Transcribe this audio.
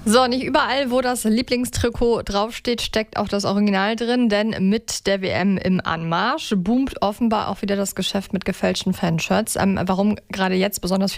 So, nicht überall, wo das Lieblingstrikot draufsteht, steckt auch das Original drin, denn mit der WM im Anmarsch boomt offenbar auch wieder das Geschäft mit gefälschten Fanshirts. Warum gerade jetzt besonders